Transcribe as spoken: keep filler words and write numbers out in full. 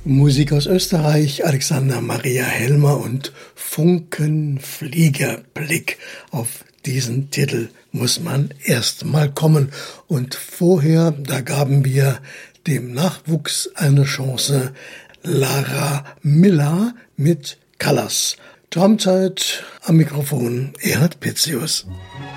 Musik aus Österreich, Alexander Maria Helmer und Funkenfliegerblick. Auf diesen Titel muss man erst mal kommen. Und vorher, da gaben wir dem Nachwuchs eine Chance, Lara Miller mit Colors. Traumzeit am Mikrofon, Erhard Pitzius.